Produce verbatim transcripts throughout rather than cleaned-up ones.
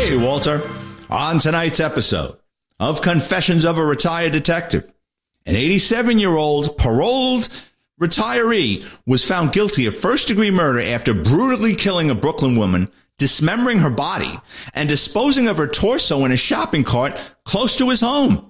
Hey, Walter. On tonight's episode of Confessions of a Retired Detective, an eighty-seven-year-old paroled retiree was found guilty of first-degree murder after brutally killing a Brooklyn woman, dismembering her body, and disposing of her torso in a shopping cart close to his home.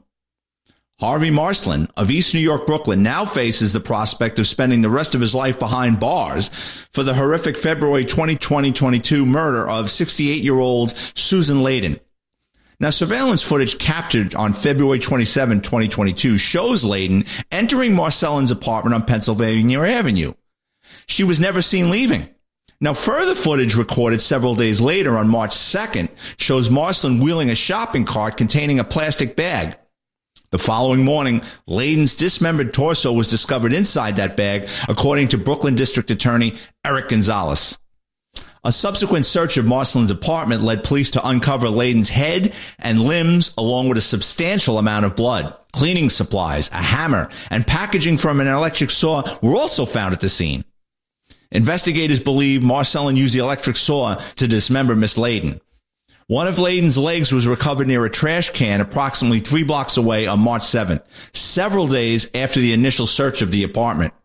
Harvey Marsland of East New York, Brooklyn, now faces the prospect of spending the rest of his life behind bars for the horrific February twentieth, twenty twenty-two murder of sixty-eight-year-old Susan Layden. Now, surveillance footage captured on February twenty-seventh, twenty twenty-two shows Layden entering Marcellin's apartment on Pennsylvania Avenue. She was never seen leaving. Now, further footage recorded several days later on March second shows Marsland wheeling a shopping cart containing a plastic bag. The following morning, Layden's dismembered torso was discovered inside that bag, according to Brooklyn District Attorney Eric Gonzalez. A subsequent search of Marsland's apartment led police to uncover Layden's head and limbs, along with a substantial amount of blood. Cleaning supplies, a hammer, and packaging from an electric saw were also found at the scene. Investigators believe Marcellin used the electric saw to dismember Miss Layden. One of Layden's legs was recovered near a trash can approximately three blocks away on March seventh, several days after the initial search of the apartment.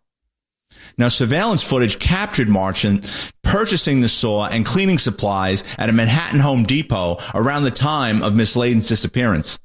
Now, surveillance footage captured Marchand purchasing the saw and cleaning supplies at a Manhattan Home Depot around the time of Miss Layden's disappearance.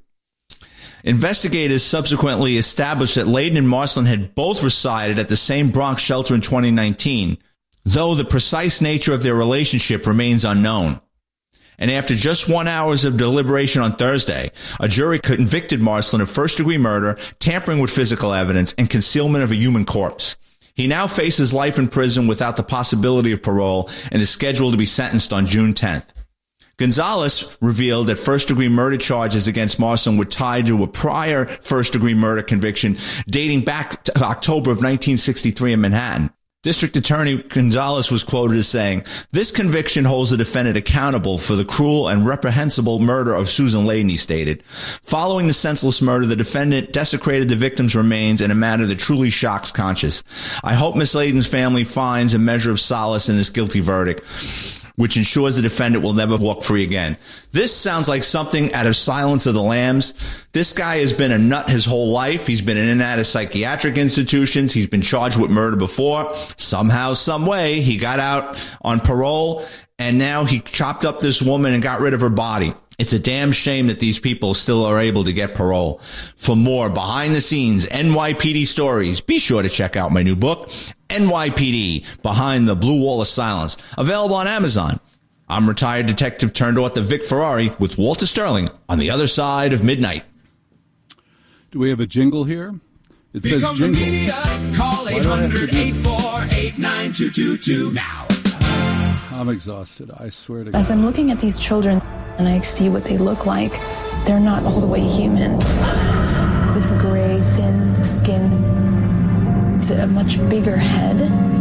Investigators subsequently established that Layden and Marsland had both resided at the same Bronx shelter in twenty nineteen, though the precise nature of their relationship remains unknown. And after just one hours of deliberation on Thursday, a jury convicted Marsland of first-degree murder, tampering with physical evidence, and concealment of a human corpse. He now faces life in prison without the possibility of parole and is scheduled to be sentenced on June tenth. Gonzalez revealed that first-degree murder charges against Marsland were tied to a prior first-degree murder conviction dating back to October of nineteen sixty-three in Manhattan. District Attorney Gonzalez was quoted as saying, "This conviction holds the defendant accountable for the cruel and reprehensible murder of Susan Layden," he stated. Following the senseless murder, the defendant desecrated the victim's remains in a manner that truly shocks conscience. I hope Miss Layden's family finds a measure of solace in this guilty verdict, which ensures the defendant will never walk free again. This sounds like something out of Silence of the Lambs. This guy has been a nut his whole life. He's been in and out of psychiatric institutions. He's been charged with murder before. Somehow, some way, he got out on parole, and now he chopped up this woman and got rid of her body. It's a damn shame that these people still are able to get parole. For more behind-the-scenes N Y P D stories, be sure to check out my new book, N Y P D, Behind the Blue Wall of Silence, available on Amazon. I'm retired detective turned author Vic Ferrari with Walter Sterling on the other side of midnight. Do we have a jingle here? It says Become jingle. The media. Call eight hundred, eight four eight, nine two two two now. I'm exhausted, I swear to God. As I'm looking at these children and I see what they look like, they're not all the way human. This gray, thin skin, it's a much bigger head.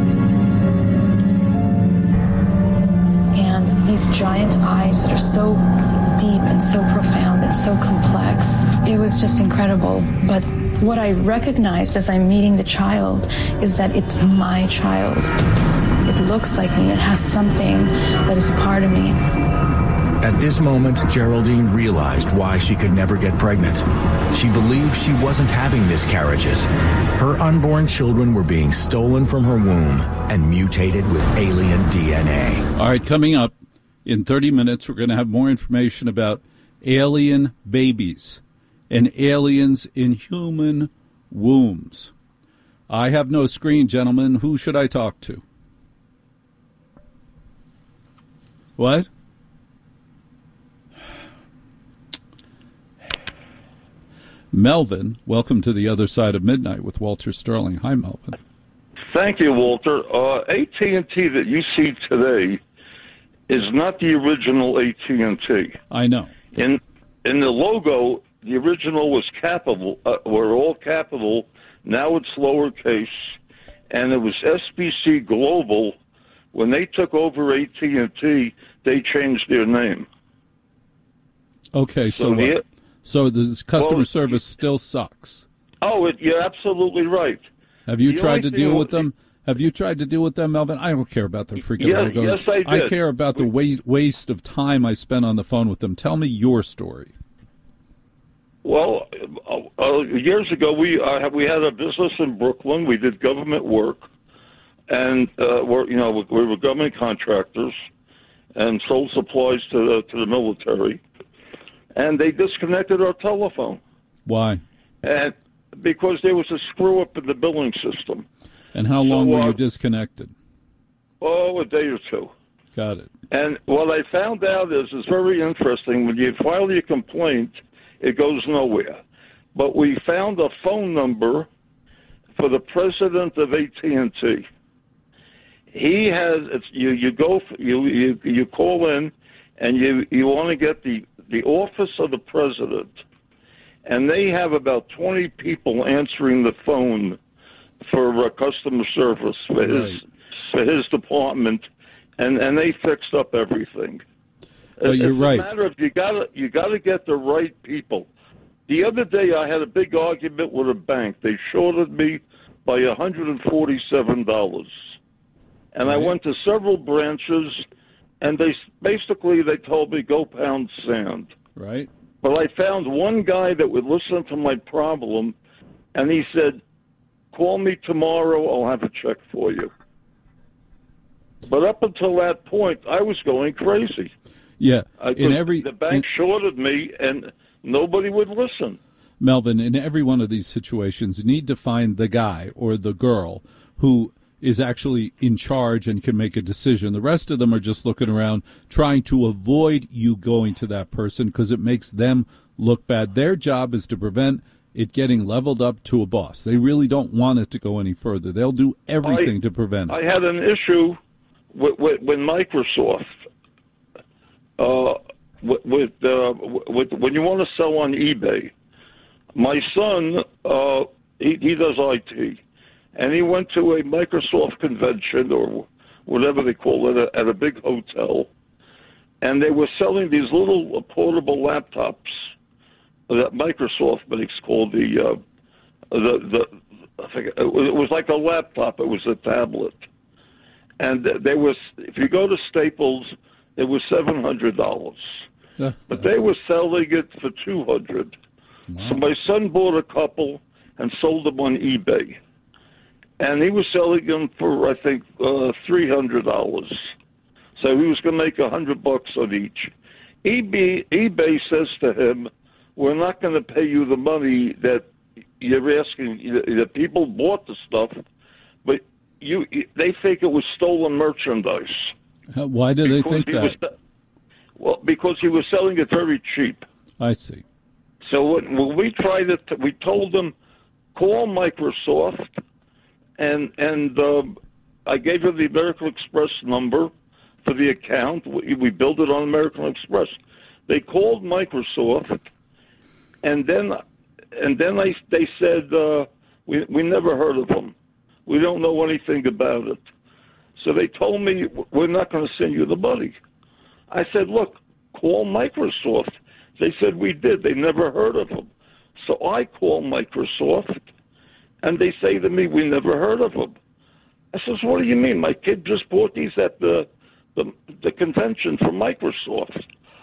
And these giant eyes that are so deep and so profound and so complex. It was just incredible. But what I recognized as I'm meeting the child is that it's my child. It looks like me. It has something that is a part of me. At this moment, Geraldine realized why she could never get pregnant. She believed she wasn't having miscarriages. Her unborn children were being stolen from her womb and mutated with alien D N A. All right, coming up in thirty minutes, we're going to have more information about alien babies and aliens in human wombs. I have no screen, gentlemen. Who should I talk to? What? Melvin, welcome to the other side of midnight with Walter Sterling. Hi, Melvin. Thank you, Walter. Uh, A T and T that you see today is not the original A T and T. I know. In in the logo, the original was capital, uh, were all capital. Now it's lowercase, and it was S B C Global. When they took over A T and T, they changed their name. Okay, so, So what? the- So this customer Well, service still sucks. Oh, it, you're absolutely right. Have you The tried only to thing deal was- with them? Have you tried to deal with them, Melvin? I don't care about their freaking Yes, logos. yes, I did. care about the wa- waste of time I spent on the phone with them. Tell me your story. Well, uh, uh, years ago, we uh, we had a business in Brooklyn. We did government work, and uh, we're you know we were government contractors, and sold supplies to the to the military. And they disconnected our telephone. Why? And because there was a screw up in the billing system. And how long so, were uh, you disconnected? Oh, a day or two. Got it. And what I found out is it's very interesting. When you file your complaint, it goes nowhere. But we found a phone number for the president of A T and T. He has it's, you. You go. You you you call in, and you you want to get the the office of the president, and they have about twenty people answering the phone for uh, customer service for his Right. for his department, and and they fixed up everything. Well, you're it's right. a matter of you got to you got to get the right people. The other day, I had a big argument with a bank. They shorted me by one hundred and forty-seven dollars, and I Right. went to several branches, and they basically they told me go pound sand. Right? But I found one guy that would listen to my problem, and he said, "Call me tomorrow. I'll have a check for you." But up until that point, I was going crazy. Yeah. I, In every the bank in- shorted me, and nobody would listen. Melvin, in every one of these situations, you need to find the guy or the girl who is actually in charge and can make a decision. The rest of them are just looking around trying to avoid you going to that person because it makes them look bad. Their job is to prevent it getting leveled up to a boss. They really don't want it to go any further. They'll do everything I, to prevent it. I had an issue with, with, with Microsoft. Uh, with, with, uh, with when you want to sell on eBay, my son uh, he, he does I T, and he went to a Microsoft convention or whatever they call it at a big hotel, and they were selling these little portable laptops that Microsoft makes called the uh, the the. I think it was like a laptop. It was a tablet, and there was if you go to Staples, it was seven hundred dollars. Uh, But they were selling it for two hundred. Wow. So my son bought a couple and sold them on eBay, and he was selling them for I think uh, three hundred dollars. So he was going to make a hundred bucks on each. eBay eBay says to him, "We're not going to pay you the money that you're asking. The people bought the stuff, but you they think it was stolen merchandise." How- Why do they Because think he that? was- well, because he was selling it very cheap. I see. So when, when we tried it, we told them, call Microsoft, and and um, I gave her the American Express number for the account. We, we billed it on American Express. They called Microsoft, and then and then they they said uh, we we never heard of them. We don't know anything about it. So they told me we're not going to send you the money. I said, look, call Microsoft. They said we did. They never heard of them. So I call Microsoft, and they say to me, we never heard of them. I says, what do you mean? My kid just bought these at the the, the convention for Microsoft.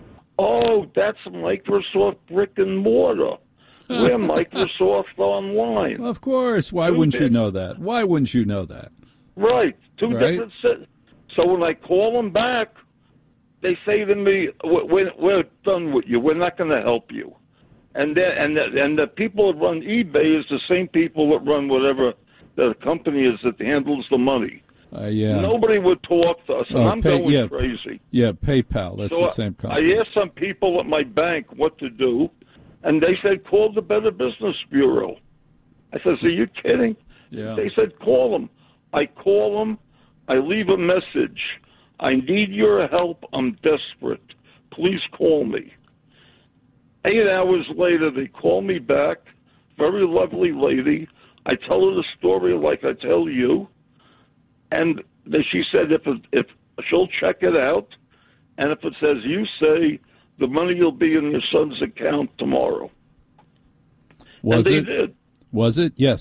Oh, that's Microsoft brick and mortar. We're Microsoft Online. Of course. Why Two wouldn't you bit. know that? Why wouldn't you know that? Right. Two Right. different sets. So when I call them back, they say to me, we're, we're done with you. We're not going to help you. And then, and the, and the people that run eBay is the same people that run whatever the company is that handles the money. Uh, yeah. Nobody would talk to us, and Oh, I'm pay- going yeah. crazy. Yeah, PayPal. That's So the same company. I asked some people at my bank what to do, and they said, call the Better Business Bureau. I said, are you kidding? Yeah. They said, call them. I call them. I leave a message. I need your help. I'm desperate. Please call me. Eight hours later, they call me back. Very lovely lady. I tell her the story like I tell you. And then she said if, it, if she'll check it out, and if it says you say, the money will be in your son's account tomorrow. Was and they it? did. Was it? Yes.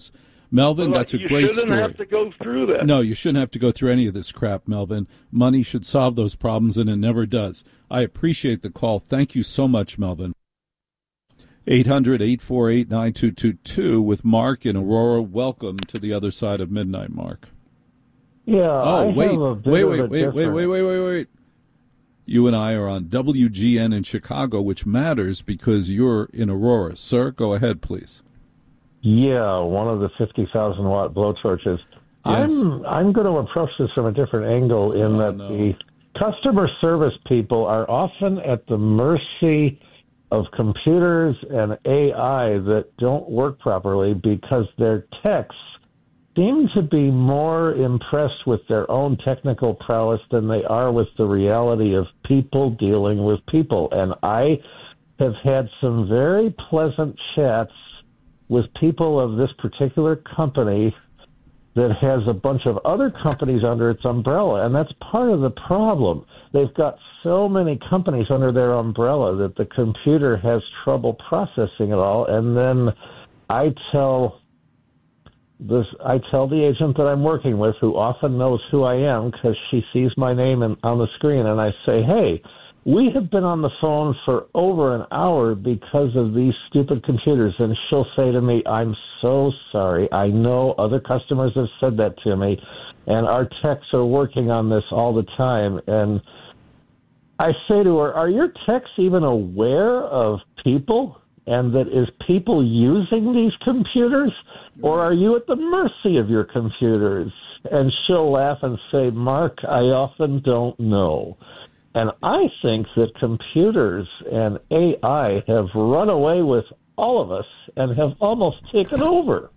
Melvin, But that's a you great shouldn't story. have to go through that. No, you shouldn't have to go through any of this crap, Melvin. Money should solve those problems, and it never does. I appreciate the call. Thank you so much, Melvin. eight hundred, eight four eight, nine two two two with Mark in Aurora. Welcome to the other side of midnight, Mark. Yeah. Oh, I wait, have a bit wait, of wait, a wait, wait, different- wait, wait, wait, wait. You and I are on W G N in Chicago, which matters because you're in Aurora. Sir, go ahead, please. Yeah, one of the fifty thousand watt blowtorches. I'm I'm going to approach this from a different angle in Oh, that no. the customer service people are often at the mercy of computers and A I that don't work properly because their techs seem to be more impressed with their own technical prowess than they are with the reality of people dealing with people. And I have had some very pleasant chats with people of this particular company that has a bunch of other companies under its umbrella, and that's part of the problem. They've got so many companies under their umbrella that the computer has trouble processing it all, and then I tell this I tell the agent that I'm working with, who often knows who I am because she sees my name in, on the screen, and I say, hey, we have been on the phone for over an hour because of these stupid computers. And she'll say to me, I'm so sorry. I know other customers have said that to me, and our techs are working on this all the time. And I say to her, are your techs even aware of people and that is people using these computers? Or are you at the mercy of your computers? And she'll laugh and say, Mark, I often don't know. And I think that computers and A I have run away with all of us and have almost taken over.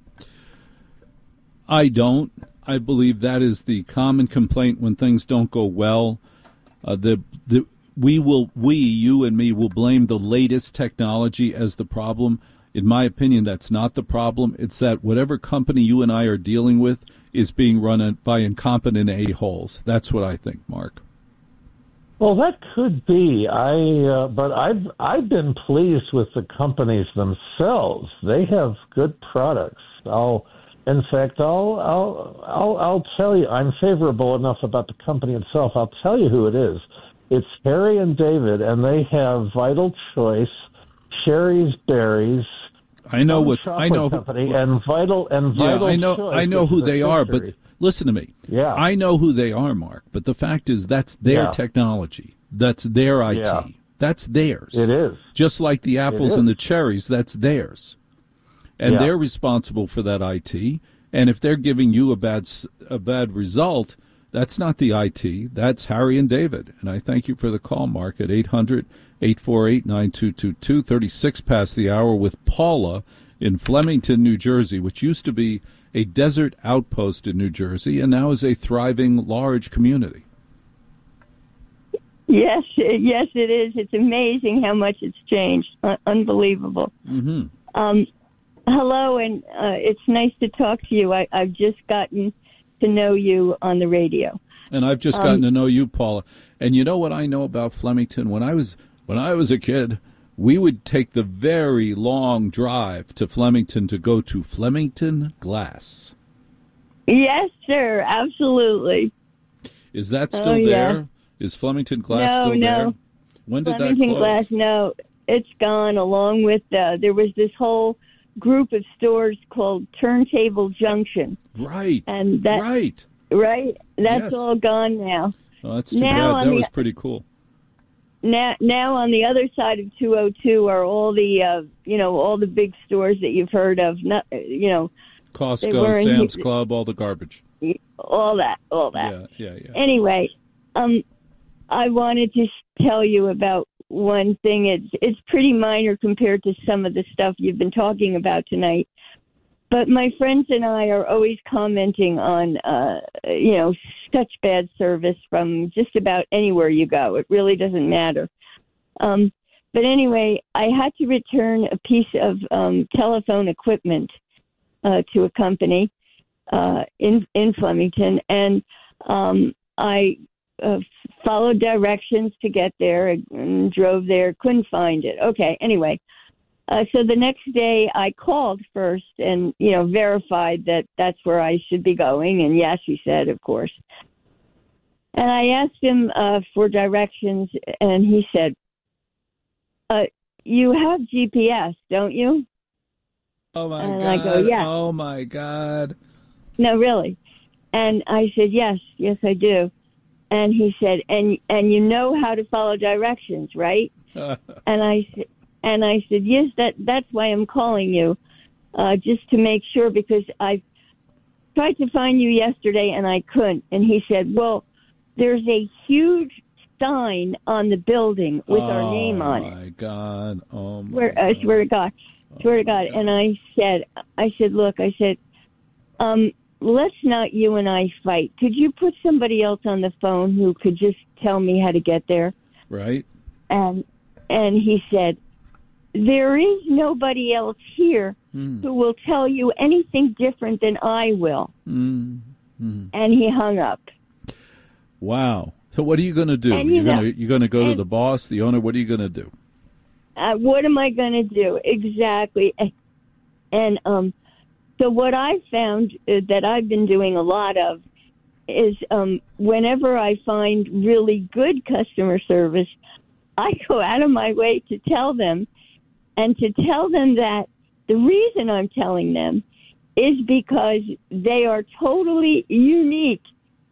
I don't. I believe that is the common complaint when things don't go well. Uh, the the we will we you and me will blame the latest technology as the problem. In my opinion, that's not the problem. It's that whatever company you and I are dealing with is being run by incompetent a-holes. That's what I think, Mark. Well, that could be. I, uh, but I've I've been pleased with the companies themselves. They have good products. I'll, in fact, I'll I'll I'll, I'll tell you. I'm favorable enough about the company itself. I'll tell you who it is. It's Harry and David, and they have Vital Choice, Sherry's Berries. I know what I know. Company, who, and Vital and Vital. Yeah, I know. Choice, I know who they are, but. Listen to me. Yeah. I know who they are, Mark, but the fact is that's their yeah. technology. That's their I T. Yeah. That's theirs. It is. Just like the apples and the cherries, that's theirs. And yeah. they're responsible for that I T. And if they're giving you a bad a bad result, that's not the I T. That's Harry and David. And I thank you for the call, Mark, at eight hundred, eight four eight, nine two two two, thirty-six past the hour with Paula in Flemington, New Jersey, which used to be a desert outpost in New Jersey, and now is a thriving, large community. Yes, yes, it is. It's amazing how much it's changed. Uh, unbelievable. Mm-hmm. Um, hello, and uh, it's nice to talk to you. I, I've just gotten to know you on the radio. And I've just um, gotten to know you, Paula. And you know what I know about Flemington? When I was when I was a kid, we would take the very long drive to Flemington to go to Flemington Glass. Yes, sir, absolutely. Is that still oh, yeah. there? Is Flemington Glass no, still no. there? When did Flemington that close? Glass, no, it's gone. Along with uh, there was this whole group of stores called Turntable Junction. Right. And that, right. Right. That's yes. all gone now. Oh, that's too now, bad. That the, was pretty cool. Now, now on the other side of two oh two are all the, uh, you know, all the big stores that you've heard of. Not, you know, Costco, Sam's Club, all the garbage. All that, all that. Yeah, yeah, yeah. Anyway, um, I wanted to tell you about one thing. It's it's pretty minor compared to some of the stuff you've been talking about tonight. But my friends and I are always commenting on, uh, you know, such bad service from just about anywhere you go. It really doesn't matter. Um, but anyway, I had to return a piece of um, telephone equipment uh, to a company uh, in in Flemington, and um, I uh, followed directions to get there and drove there. Couldn't find it. Okay, anyway. Uh, so the next day I called first and, you know, verified that that's where I should be going. And yes, he said, of course. And I asked him uh, for directions, and he said, uh, you have G P S, don't you? Oh, my and God. I go, yeah. Oh, my God. No, really. And I said, yes, yes, I do. And he said, and and you know how to follow directions, right? and I said, and I said, yes, that that's why I'm calling you, uh, just to make sure, because I tried to find you yesterday and I couldn't. And he said, well, there's a huge sign on the building with oh, our name on it. Oh, my God. Oh, my swear, God. I swear to God. Swear to God. And I said, I said, look, I said, um, let's not you and I fight. Could you put somebody else on the phone who could just tell me how to get there? Right. And and he said, there is nobody else here mm. who will tell you anything different than I will. Mm. Mm. And he hung up. Wow. So what are you going to do? And, you're you know, going to you're going to go and, to the boss, the owner. What are you going to do? Uh, what am I going to do? Exactly. And um, so what I found uh, that I've been doing a lot of is um, whenever I find really good customer service, I go out of my way to tell them, and to tell them that the reason I'm telling them is because they are totally unique.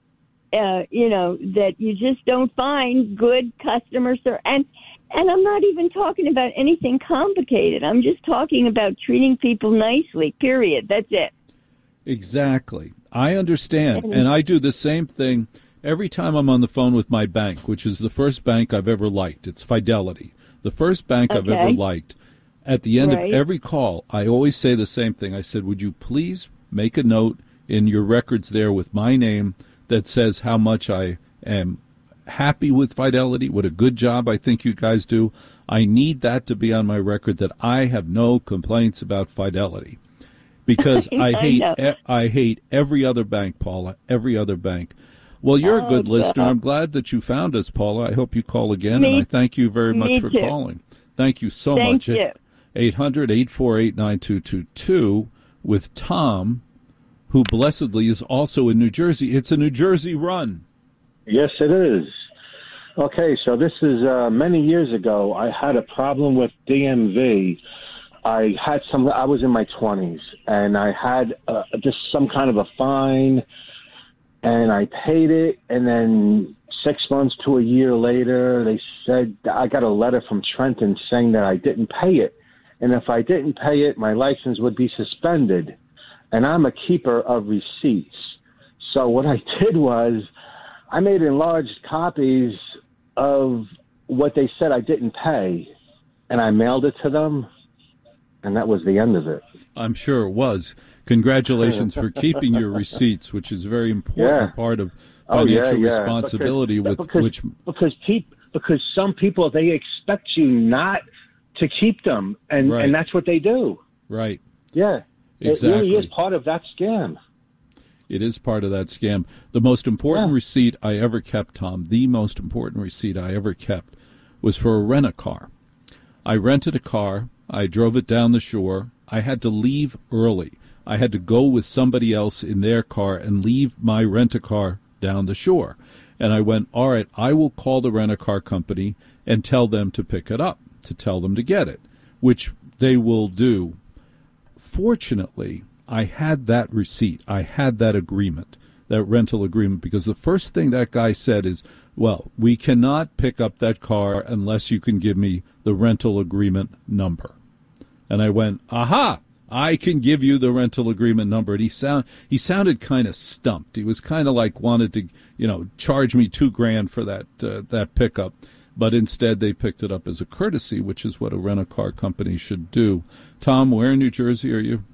Uh, you know, that you just don't find good customer service. And, and I'm not even talking about anything complicated. I'm just talking about treating people nicely, period. That's it. Exactly. I understand. And I do the same thing every time I'm on the phone with my bank, which is the first bank I've ever liked. It's Fidelity. The first bank okay. I've ever liked. At the end right. of every call, I always say the same thing. I said, would you please make a note in your records there with my name that says how much I am happy with Fidelity, what a good job I think you guys do. I need that to be on my record that I have no complaints about Fidelity. Because I hate I, I hate every other bank, Paula, every other bank. Well, you're oh, a good God. listener. I'm glad that you found us, Paula. I hope you call again, Me, and I thank you very much me for too. calling. Thank you so thank much. You. eight hundred, eight four eight, nine two two two with Tom, who blessedly is also in New Jersey. It's a New Jersey run. Yes, it is. Okay, so this is uh, many years ago. I had a problem with D M V. I had some. I was in my twenties, and I had uh, just some kind of a fine, and I paid it. And then six months to a year later, they said I got a letter from Trenton saying that I didn't pay it, and if I didn't pay it, my license would be suspended. And I'm a keeper of receipts. So what I did was I made enlarged copies of what they said I didn't pay, and I mailed it to them, and that was the end of it. I'm sure it was. Congratulations for keeping your receipts, which is a very important yeah. part of oh, financial yeah, yeah. responsibility. Because, with because, which because, peop, because some people, they expect you not to keep them, and, right. and that's what they do. Right. Yeah. Exactly. It really is part of that scam. It is part of that scam. The most important yeah. receipt I ever kept, Tom, the most important receipt I ever kept was for a rent-a-car. I rented a car. I drove it down the shore. I had to leave early. I had to go with somebody else in their car and leave my rent-a-car down the shore. And I went, all right, I will call the rent-a-car company and tell them to pick it up, to tell them to get it, which they will do. Fortunately, I had that receipt. I had that agreement, that rental agreement, because the first thing that guy said is, well, we cannot pick up that car unless you can give me the rental agreement number. And I went, aha, I can give you the rental agreement number. And he sound he sounded kind of stumped. He was kind of like wanted to, you know, charge me two grand for that uh, that pickup. But instead, they picked it up as a courtesy, which is what a rent-a-car company should do. Tom, where in New Jersey are you?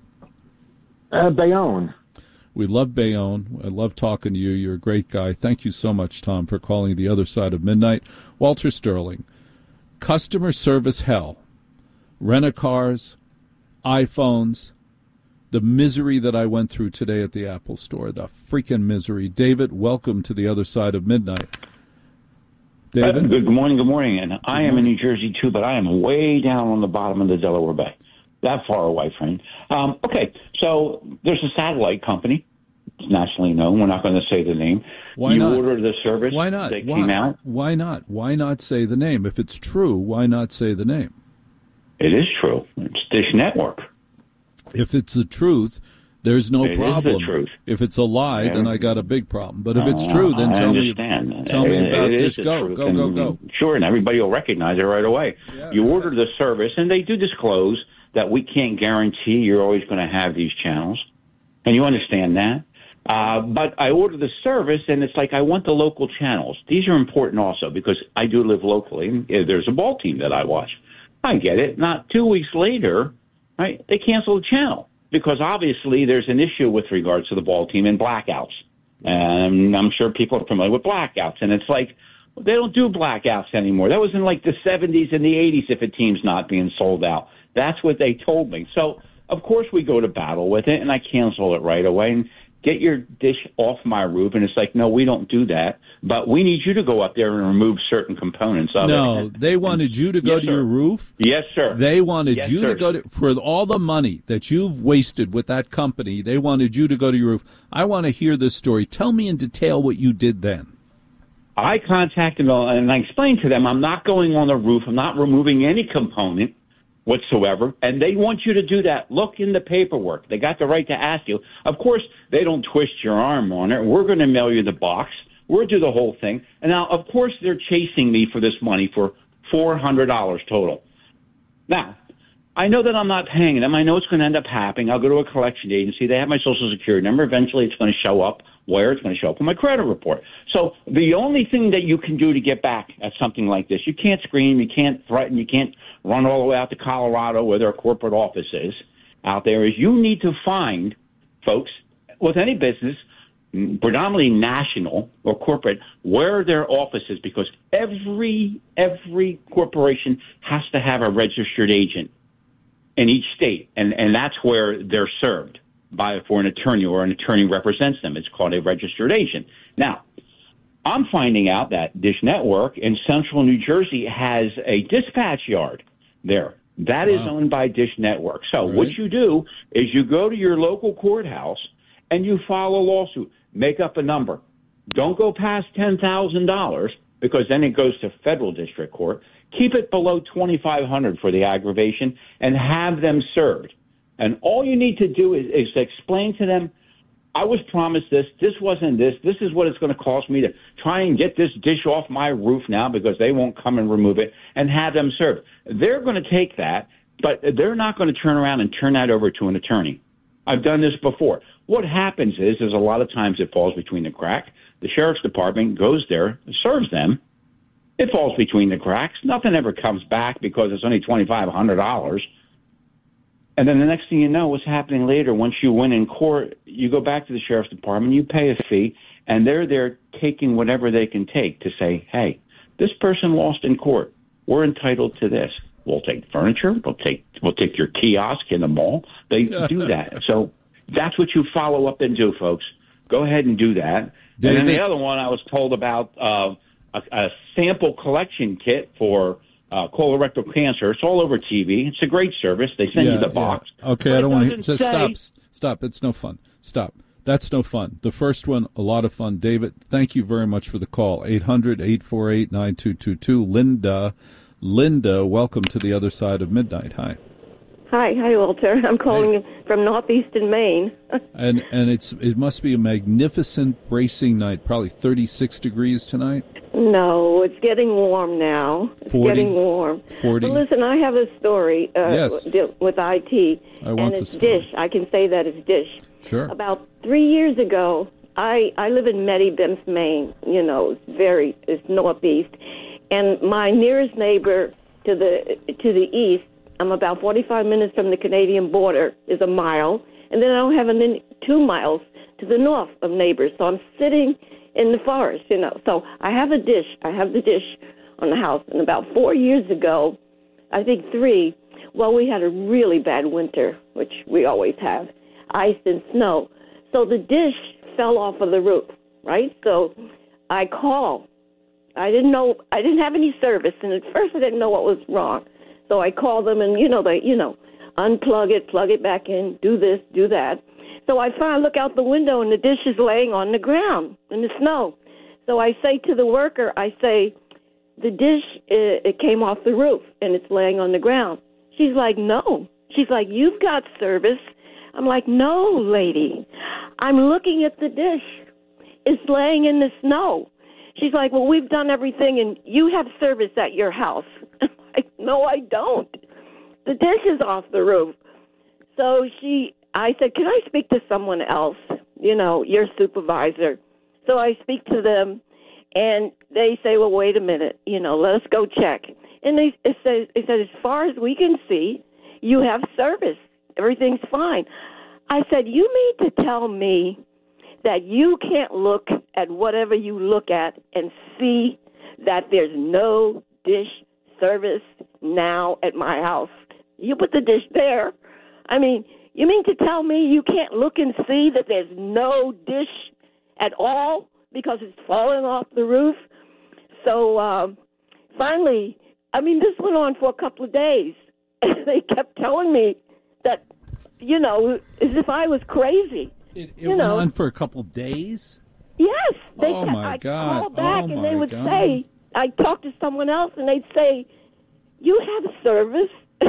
Uh, Bayonne. We love Bayonne. I love talking to you. You're a great guy. Thank you so much, Tom, for calling the other side of midnight. Walter Sterling, customer service hell, rent-a-cars, iPhones, the misery that I went through today at the Apple Store, the freaking misery. David, welcome to the other side of midnight. David? Uh, good morning, good morning. And I am in New Jersey, too, but I am way down on the bottom of the Delaware Bay. That far away, friend. Um, okay, so there's a satellite company. It's nationally known. We're not going to say the name. Why you not? order the service. Why not? They why, came out. Why not? Why not say the name? If it's true, why not say the name? It is true. It's Dish Network. If it's the truth, there's no It problem. is the truth. If it's a lie, Yeah. then I got a big problem. But if Oh, it's true, then I tell me. understand. Tell me It- about it Dish. is the Go, truth. go, go, And go. Sure, and everybody will recognize it right away. Yeah, you go order the service, and they do disclose that we can't guarantee you're always going to have these channels, and you understand that. Uh, but I order the service, and it's like I want the local channels. These are important also because I do live locally. There's a ball team that I watch. I get it. Not two weeks later, right? They cancel the channel because obviously there's an issue with regards to the ball team and blackouts. And I'm sure people are familiar with blackouts, and it's like they don't do blackouts anymore. That was in like the seventies and the eighties if a team's not being sold out. That's what they told me. So, of course, we go to battle with it, and I cancel it right away and get your dish off my roof. And it's like, no, we don't do that. But we need you to go up there and remove certain components of it. No, they wanted you to go Yes, to sir. your roof. Yes, sir. They wanted Yes, you sir. to go to, for all the money that you've wasted with that company, they wanted you to go to your roof. I want to hear this story. Tell me in detail what you did then. I contacted them, and I explained to them, I'm not going on the roof. I'm not removing any component whatsoever, and they want you to do that. Look in the paperwork. They got the right to ask you. Of course, they don't twist your arm on it. We're going to mail you the box. We'll do the whole thing. And now, of course, they're chasing me for this money for four hundred dollars total. Now, I know that I'm not paying them. I know it's going to end up happening. I'll go to a collection agency. They have my Social Security number. Eventually, it's going to show up where it's going to show up on my credit report. So the only thing that you can do to get back at something like this, you can't scream, you can't threaten, you can't run all the way out to Colorado where their corporate office is out there, is you need to find, folks, with any business, predominantly national or corporate, where their office is, because every every corporation has to have a registered agent in each state, and, and that's where they're served by for an attorney, or an attorney represents them. It's called a registered agent. Now, I'm finding out that Dish Network in central New Jersey has a dispatch yard there. That is Wow. owned by Dish Network. So Right. what you do is you go to your local courthouse and you file a lawsuit. Make up a number. Don't go past ten thousand dollars because then it goes to federal district court. Keep it below twenty-five hundred dollars for the aggravation and have them served. And all you need to do is, is explain to them, I was promised this, this wasn't this, this is what it's going to cost me to try and get this dish off my roof now because they won't come and remove it, and have them served. They're going to take that, but they're not going to turn around and turn that over to an attorney. I've done this before. What happens is, is a lot of times it falls between the cracks. The sheriff's department goes there, serves them. It falls between the cracks. Nothing ever comes back because it's only twenty-five hundred dollars. And then the next thing you know, what's happening later, once you win in court, you go back to the sheriff's department, you pay a fee, and they're there taking whatever they can take to say, hey, this person lost in court. We're entitled to this. We'll take furniture. We'll take we'll take your kiosk in the mall. They do that. So that's what you follow up and do, folks. Go ahead and do that. David? And then the other one I was told about uh, a, a sample collection kit for uh, colorectal cancer. It's all over T V. It's a great service. They send you the box. Yeah. Okay, But I it don't want to. doesn't Stop. say- Stop. It's no fun. Stop. That's no fun. The first one, a lot of fun. David, thank you very much for the call. eight hundred, eight four eight, nine two two two. Linda. Linda, welcome to the other side of midnight. Hi. Hi, hi, Walter. I'm calling from northeastern Maine. And and it's it must be a magnificent bracing night. Probably thirty-six degrees tonight. No, it's getting warm now. It's forty? getting warm. forty? Well, listen, I have a story uh, Yes. with, with I T, I want and the it's story. Dish. I can say that it's Dish. Sure. About three years ago, I I live in Meadowbanks, Maine. You know, it's very it's northeast, and my nearest neighbor to the to the east, I'm about forty-five minutes from the Canadian border, is a mile, and then I don't have any two miles to the north of neighbors. So I'm sitting in the forest, you know. So I have a dish. I have the dish on the house. And about four years ago, I think three, well, we had a really bad winter, which we always have, ice and snow. So the dish fell off of the roof, right? So I call I didn't know, I didn't have any service, and at first I didn't know what was wrong. So I called them, and, you know, they, you know, unplug it, plug it back in, do this, do that. So I finally look out the window, and the dish is laying on the ground in the snow. So I say to the worker, I say, the dish, it, it came off the roof, and it's laying on the ground. She's like, no. She's like, you've got service. I'm like, no, lady. I'm looking at the dish. It's laying in the snow. She's like, well, we've done everything, and you have service at your house. I'm like, no, I don't. The dish is off the roof. So she, I said, can I speak to someone else, you know, your supervisor? So I speak to them, and they say, well, wait a minute, you know, let us go check. And they, it says, it said, as far as we can see, you have service. Everything's fine. I said, you mean to tell me that you can't look at whatever you look at and see that there's no dish service now at my house? You put the dish there. I mean, you mean to tell me you can't look and see that there's no dish at all because it's falling off the roof? So um, finally, I mean, this went on for a couple of days. They kept telling me that, you know, as if I was crazy. It, it you went know. on for a couple of days? Yes. They oh, kept, my I'd God. call back oh, and my they would God. say, I'd talk to someone else and they'd say, you have service.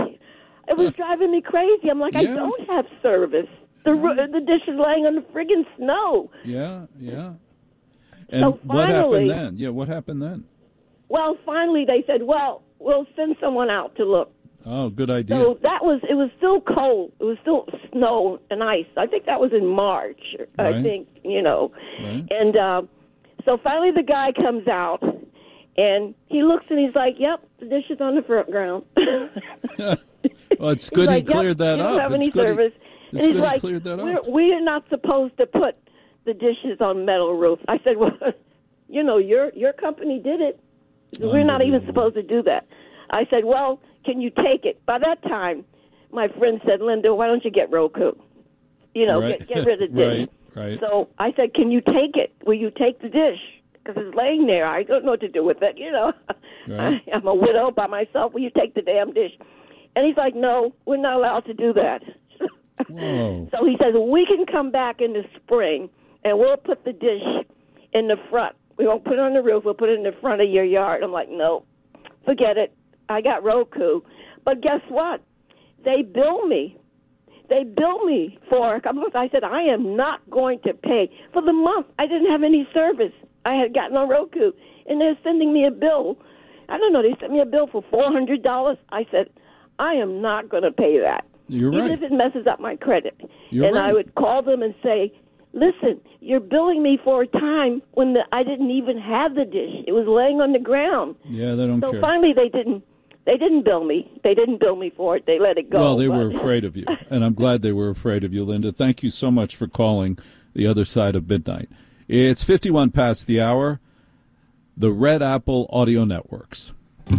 It was driving me crazy. I'm like, Yeah. I don't have service. The Yeah. the dish is laying on the friggin' snow. Yeah, yeah. And So what finally- happened then? Yeah, what happened then? Well, finally they said, well, we'll send someone out to look. Oh, good idea. So that was, it was still cold. It was still snow and ice. I think that was in March, I Right. think, you know. Right. And uh, so finally the guy comes out, and he looks and he's like, yep, the dish is on the front ground. Well, it's He's good like, he cleared yep, that you up. don't have It's any good he- service. it's and he's good he like, cleared that we're, up. we're not supposed to put the dishes on metal roof. I said, well, you know, your your company did it. We're not even supposed to do that. I said, well, can you take it? By that time, my friend said, Linda, why don't you get Roku? You know, Right. get, get rid of dish. Right, right. So I said, can you take it? Will you take the dish? Because it's laying there. I don't know what to do with it, you know. Right. I, I'm a widow by myself. Will you take the damn dish? And he's like, no, we're not allowed to do that. Whoa. So he says, we can come back in the spring, and we'll put the dish in the front. We won't put it on the roof. We'll put it in the front of your yard. I'm like, no, forget it. I got Roku. But guess what? They bill me. They bill me for a couple of months. I said, I am not going to pay. For the month, I didn't have any service. I had gotten on Roku, and they're sending me a bill. I don't know. They sent me a bill for four hundred dollars. I said, I am not going to pay that. You're Even right. if it messes up my credit. You're and right. I would call them and say, listen, you're billing me for a time when the, I didn't even have the dish. It was laying on the ground. Yeah, they don't So care. finally they didn't they didn't bill me. They didn't bill me for it. They let it go. Well, they but- were afraid of you, and I'm glad they were afraid of you, Linda. Thank you so much for calling the other side of midnight. It's fifty-one past the hour. The Red Apple Audio Networks.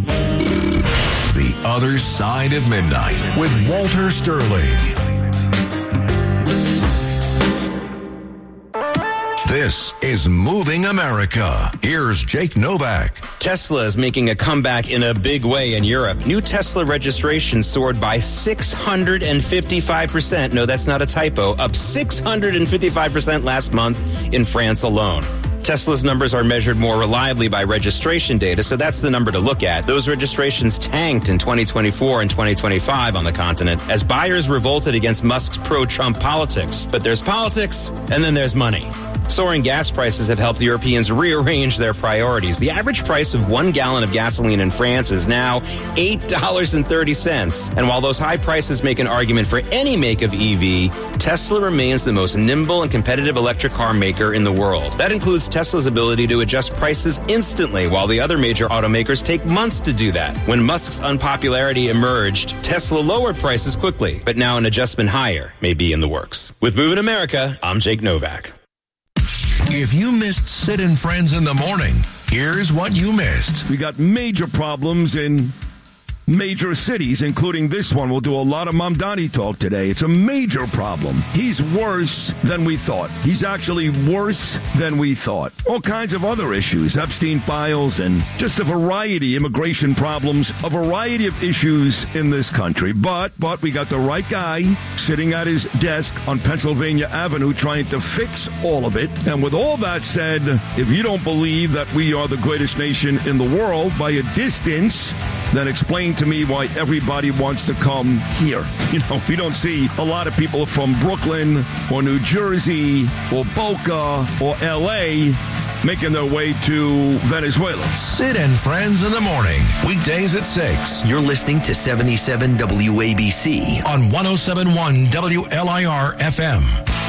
The Other Side of Midnight with Walter Sterling. This is Moving America. Here's Jake Novak. Tesla is making a comeback in a big way in Europe. New Tesla registrations soared by six hundred fifty-five percent. No, that's not a typo. Up six hundred fifty-five percent last month in France alone. Tesla's numbers are measured more reliably by registration data, so that's the number to look at. Those registrations tanked in twenty twenty-four and twenty twenty-five on the continent as buyers revolted against Musk's pro-Trump politics. But there's politics, and then there's money. Soaring gas prices have helped Europeans rearrange their priorities. The average price of one gallon of gasoline in France is now eight dollars and thirty cents. And while those high prices make an argument for any make of E V, Tesla remains the most nimble and competitive electric car maker in the world. That includes Tesla's ability to adjust prices instantly, while the other major automakers take months to do that. When Musk's unpopularity emerged, Tesla lowered prices quickly, but now an adjustment higher may be in the works. With Moving America, I'm Jake Novak. If you missed Sid and Friends in the morning, here's what you missed. We got major problems in major cities, including this one. We'll do a lot of Mamdani talk today. It's a major problem. He's worse than we thought. He's actually worse than we thought. All kinds of other issues, Epstein files, and just a variety, immigration problems, a variety of issues in this country. But, but we got the right guy sitting at his desk on Pennsylvania Avenue trying to fix all of it. And with all that said, if you don't believe that we are the greatest nation in the world by a distance, then explain to me why everybody wants to come here. You know, we don't see a lot of people from Brooklyn or New Jersey or Boca or L A making their way to Venezuela. Sid and Friends in the morning, weekdays at six. You're listening to seventy-seven W A B C on one oh seven point one W L I R F M.